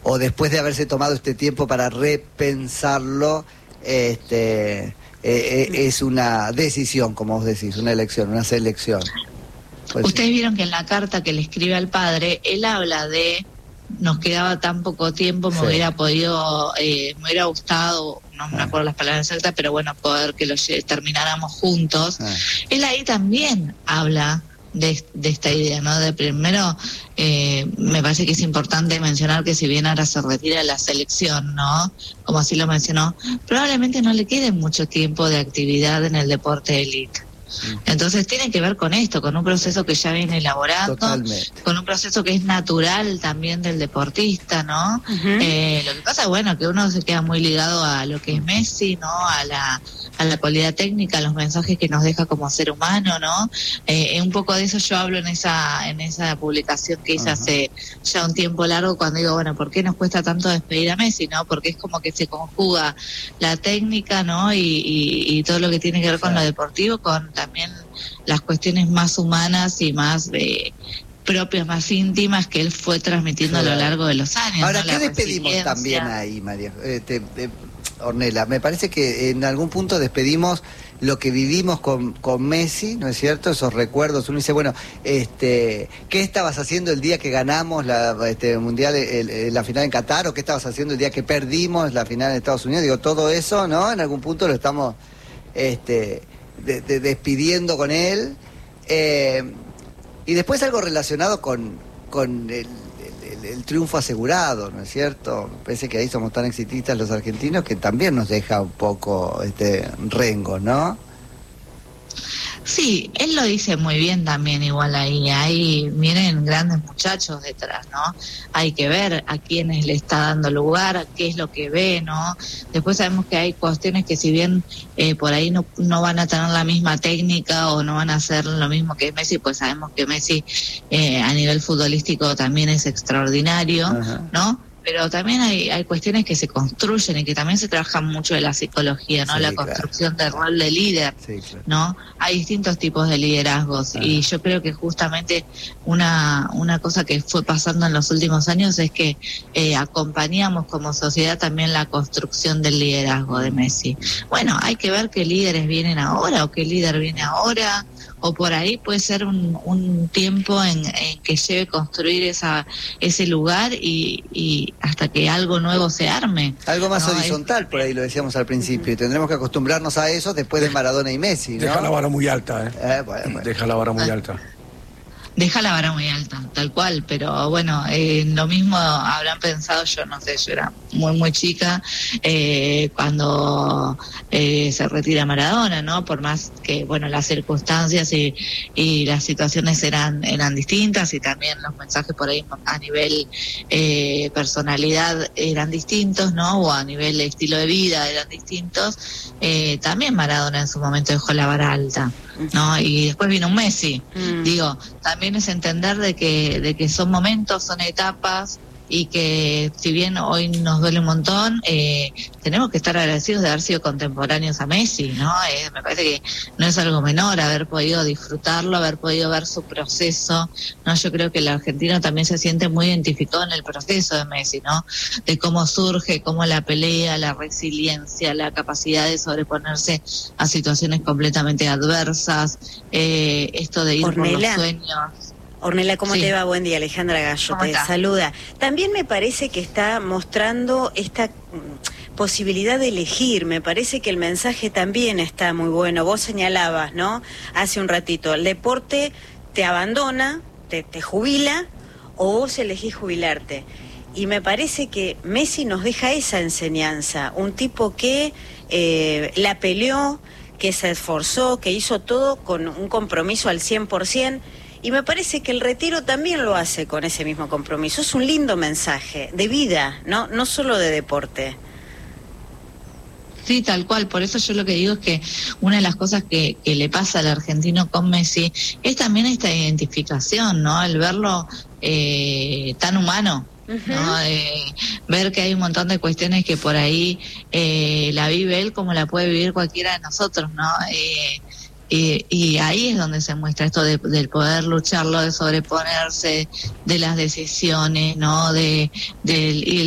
o después de haberse tomado este tiempo para repensarlo, es una decisión, como vos decís, una elección, una selección. Pues ustedes vieron que en la carta que le escribe al padre, él habla de nos quedaba tan poco tiempo, me hubiera podido, me hubiera gustado, no me acuerdo las palabras exactas, pero bueno, poder que lo termináramos juntos. Él ahí también habla de esta idea, ¿no? De primero, me parece que es importante mencionar que si bien ahora se retira la selección, ¿no? Como así lo mencionó, probablemente no le quede mucho tiempo de actividad en el deporte élite. Entonces tiene que ver con esto, con un proceso que ya viene elaborando. Totalmente. Con un proceso que es natural también del deportista, ¿no? Lo que pasa es, bueno, que uno se queda muy ligado a lo que es Messi, ¿no? A la cualidad técnica, a los mensajes que nos deja como ser humano, ¿no? Un poco de eso yo hablo en esa publicación que hice hace ya un tiempo largo, cuando digo, bueno, ¿por qué nos cuesta tanto despedir a Messi, no? Porque es como que se conjuga la técnica, ¿no? Y todo lo que tiene que ver con lo deportivo, con también las cuestiones más humanas y más propias, más íntimas que él fue transmitiendo a lo largo de los años. Ahora, ¿no? ¿qué despedimos también ahí, María? Ornella, me parece que en algún punto despedimos lo que vivimos con Messi, ¿no es cierto? Esos recuerdos. Uno dice, bueno, ¿qué estabas haciendo el día que ganamos la mundial, la final en Qatar? ¿O qué estabas haciendo el día que perdimos la final en Estados Unidos? Digo, todo eso, ¿no? En algún punto lo estamos despidiendo con él. Y después algo relacionado con el triunfo asegurado, ¿no es cierto? Me parece que ahí somos tan exitistas los argentinos que también nos deja un poco rengo, ¿no? Sí, él lo dice muy bien también, igual ahí vienen grandes muchachos detrás, ¿no? Hay que ver a quiénes le está dando lugar, qué es lo que ve, ¿no? Después sabemos que hay cuestiones que si bien por ahí no van a tener la misma técnica o no van a hacer lo mismo que Messi, pues sabemos que Messi a nivel futbolístico también es extraordinario, ¿no? Pero también hay cuestiones que se construyen y que también se trabaja mucho de la psicología, ¿no? La construcción del rol de líder, ¿no? Hay distintos tipos de liderazgos y yo creo que justamente una cosa que fue pasando en los últimos años es que acompañamos como sociedad también la construcción del liderazgo de Messi. Bueno, hay que ver qué líderes vienen ahora o qué líder viene ahora, o por ahí puede ser un tiempo en que lleve construir ese lugar y hasta que algo nuevo se arme. Algo más horizontal, por ahí lo decíamos al principio, y tendremos que acostumbrarnos a eso después de Maradona y Messi, ¿no? Deja la vara muy alta, bueno. Deja la vara muy alta. Deja la vara muy alta, tal cual, pero bueno, lo mismo habrán pensado, yo no sé, yo era muy muy chica cuando se retira Maradona, ¿no? Por más que, bueno, las circunstancias y las situaciones eran distintas y también los mensajes por ahí a nivel personalidad eran distintos, ¿no? O a nivel estilo de vida eran distintos, también Maradona en su momento dejó la vara alta, ¿no? Y después vino un Messi. Digo, también es entender de que son momentos, son etapas, y que si bien hoy nos duele un montón, tenemos que estar agradecidos de haber sido contemporáneos a Messi, ¿no? Me parece que no es algo menor haber podido disfrutarlo, haber podido ver su proceso, ¿no? Yo creo que el argentino también se siente muy identificado en el proceso de Messi, ¿no? De cómo surge, cómo la pelea, la resiliencia, la capacidad de sobreponerse a situaciones completamente adversas, esto de ir por los sueños. Ornella, ¿cómo te va? Buen día, Alejandra Gallo te saluda. También me parece que está mostrando esta posibilidad de elegir, me parece que el mensaje también está muy bueno. Vos señalabas, ¿no? Hace un ratito, el deporte te abandona, te jubila, o vos elegís jubilarte. Y me parece que Messi nos deja esa enseñanza, un tipo que la peleó, que se esforzó, que hizo todo con un compromiso al 100%, y me parece que el retiro también lo hace con ese mismo compromiso. Es un lindo mensaje de vida, no solo de deporte. Sí, tal cual. Por eso yo lo que digo es que una de las cosas que le pasa al argentino con Messi es también esta identificación, ¿no? El verlo tan humano, ¿no? Ver que hay un montón de cuestiones que por ahí la vive él como la puede vivir cualquiera de nosotros, ¿no? Y ahí es donde se muestra esto del poder lucharlo, de sobreponerse, de las decisiones, ¿no?